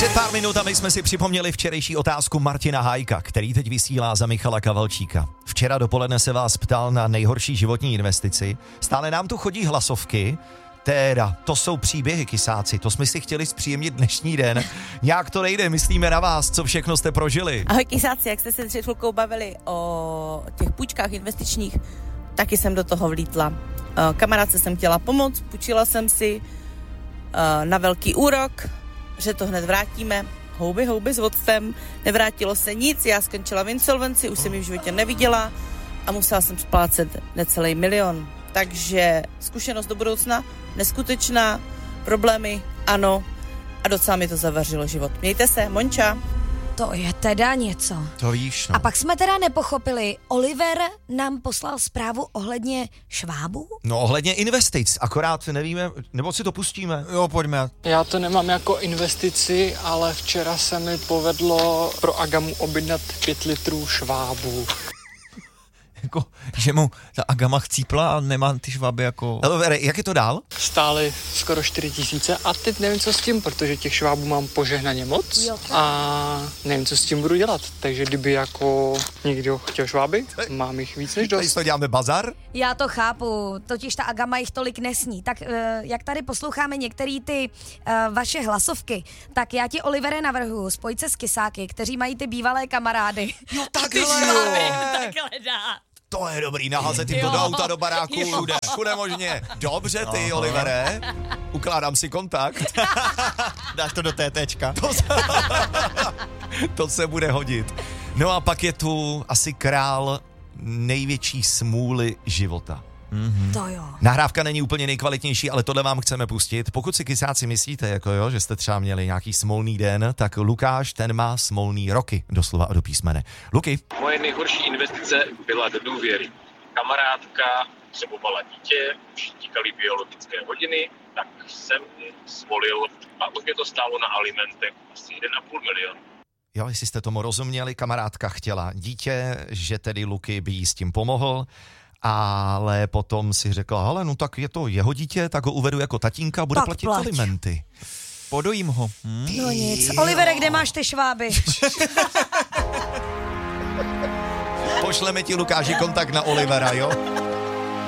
Před pár minutami jsme si připomněli včerejší otázku Martina Hájka, který teď vysílá za Michala Kavalčíka. Včera dopoledne se vás ptal na nejhorší životní investici. Stále nám tu chodí hlasovky. Téda, to jsou příběhy, kysáci, to jsme si chtěli zpříjemnit dnešní den. Nějak to nejde, myslíme na vás, co všechno jste prožili. Ahoj kysáci, jak jste se před chvilkou bavili o těch půjčkách investičních, taky jsem do toho vlítla. Kamarádce jsem chtěla pomoct, půjčila jsem si na velký úrok, že to hned vrátíme, houby s octem, nevrátilo se nic, já skončila v insolvenci, už jsem ji v životě neviděla a musela jsem splácet necelý 1 milion. Takže zkušenost do budoucna, neskutečná, problémy, ano, a docela mi to zavařilo život. Mějte se, Monča. To je teda něco. To víš, no. A pak jsme teda nepochopili, Oliver nám poslal zprávu ohledně švábů? No ohledně investic, akorát nevíme, nebo si to pustíme. Jo, pojďme. Já to nemám jako investici, ale včera se mi povedlo pro Agamu objednat 5 litrů švábů. Jako, že mu ta Agama chcípla a nemá ty šváby jako... Oliver, jak je to dál? Stály skoro 4 000 a teď nevím, co s tím, protože těch švábů mám požehnaně moc a nevím, co s tím budu dělat. Takže kdyby jako někdo chtěl šváby, mám jich víc než dost. Tady to děláme bazar? Já to chápu, totiž ta Agama jich tolik nesní. Tak jak tady posloucháme některé ty vaše hlasovky, tak já ti, Olivere, navrhuji spojit se s kysáky, kteří mají ty bývalé kamarády. Jo, takhle. Takhle dá. To je dobrý, naházet jim to do auta, do baráku, všude možně. Dobře ty, Olivere, ukládám si kontakt. Dáš to do TTčka. To se bude hodit. No a pak je tu asi král největší smůly života. Mm-hmm. To jo. Nahrávka není úplně nejkvalitnější, ale tohle vám chceme pustit. Pokud si kysáci myslíte, jako jo, že jste třeba měli nějaký smolný den, tak Lukáš, ten má smolný roky, doslova a do písmene. Luky. Moje nejhorší investice byla do důvěry. Kamarádka potřebovala dítě, už tíkaly biologické hodiny, tak jsem smolil a už mě to stálo na alimentech asi 1,5 milionu. Jo, jestli jste tomu rozuměli, kamarádka chtěla dítě, že tedy Luky by jí s tím pomohl, ale potom si řekla, hele, no tak je to jeho dítě, tak ho uvedu jako tatínka, bude platit alimenty. Podojím ho. No nic. Olivere, kde máš ty šváby? Pošleme ti, Lukáši, kontakt na Olivera, jo?